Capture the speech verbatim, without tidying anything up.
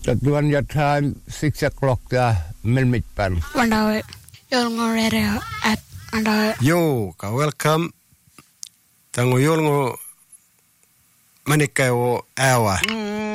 Tuan your time six o'clock the milmit pan. One hour. You're already at and I. Yo, ka welcome. Tango yolngo manikay o awa.